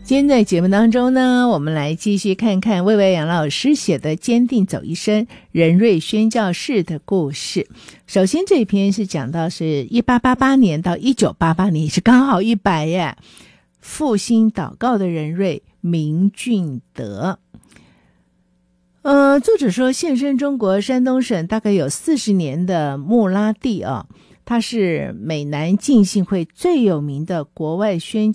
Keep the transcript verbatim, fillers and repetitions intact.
今天在节目当中呢，我们来继续看看魏巍杨老师写的《坚定走一生任瑞宣教士的故事。首先这一篇是讲到是一八八八年到一九八八年，是刚好一百耶。复兴祷告的任瑞，明俊德。呃，作者说现身中国山东省大概有四十年的穆拉蒂啊，他是美南浸信会最有名的国外宣教